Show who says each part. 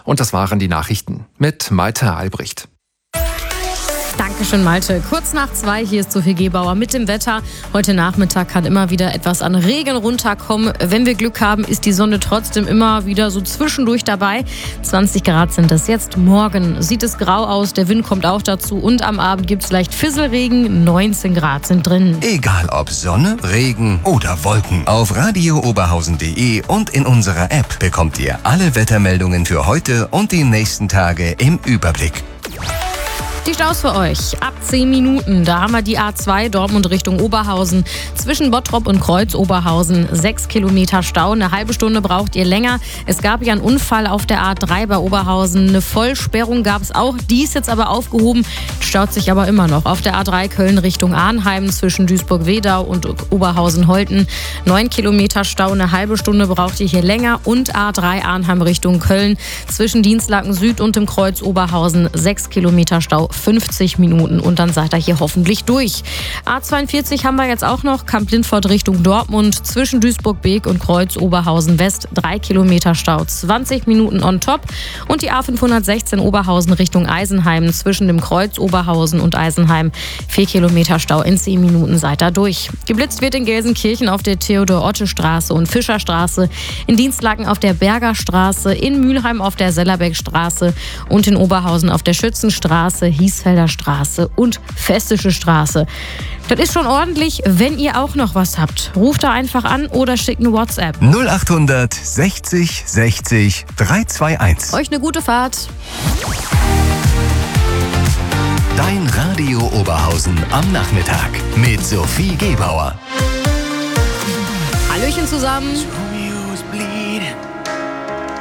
Speaker 1: Und das waren die Nachrichten mit Malte Albrecht.
Speaker 2: Dankeschön, Malte. Kurz nach 2, hier ist Sophie Gebauer mit dem Wetter. Heute Nachmittag kann immer wieder etwas an Regen runterkommen. Wenn wir Glück haben, ist die Sonne trotzdem immer wieder so zwischendurch dabei. 20 Grad sind es jetzt. Morgen sieht es grau aus, der Wind kommt auch dazu und am Abend gibt es leicht Fisselregen. 19 Grad sind drin.
Speaker 3: Egal ob Sonne, Regen oder Wolken. Auf radiooberhausen.de und in unserer App bekommt ihr alle Wettermeldungen für heute und die nächsten Tage im Überblick.
Speaker 2: Die Staus für euch. Ab 10 Minuten. Da haben wir die A2 Dortmund Richtung Oberhausen. Zwischen Bottrop und Kreuz Oberhausen 6 Kilometer Stau. Eine halbe Stunde braucht ihr länger. Es gab ja einen Unfall auf der A3 bei Oberhausen. Eine Vollsperrung gab es auch. Die ist jetzt aber aufgehoben. Staut sich aber immer noch. Auf der A3 Köln Richtung Arnheim zwischen Duisburg-Wedau und Oberhausen-Holten. 9 Kilometer Stau. Eine halbe Stunde braucht ihr hier länger. Und A3 Arnheim Richtung Köln zwischen Dienstlaken Süd und dem Kreuz Oberhausen 6 Kilometer Stau. 50 Minuten und dann seid ihr hier hoffentlich durch. A42 haben wir jetzt auch noch, Kamp-Lindfort Richtung Dortmund, zwischen Duisburg-Beek und Kreuz Oberhausen West, 3 Kilometer Stau, 20 Minuten on top. Und die A516 Oberhausen Richtung Eisenheim, zwischen dem Kreuz Oberhausen und Eisenheim, 4 Kilometer Stau, in 10 Minuten seid ihr durch. Geblitzt wird in Gelsenkirchen auf der Theodor-Otte-Straße und Fischerstraße, in Dienstlaken auf der Berger Straße, in Mülheim auf der Sellerbeckstraße und in Oberhausen auf der Schützenstraße, Hiesfelder Straße und Festische Straße. Das ist schon ordentlich. Wenn ihr auch noch was habt, ruft da einfach an oder schickt eine WhatsApp.
Speaker 3: 0800 60 60 321.
Speaker 2: Euch eine gute Fahrt.
Speaker 3: Dein Radio Oberhausen am Nachmittag mit Sophie Gebauer.
Speaker 2: Hallöchen zusammen.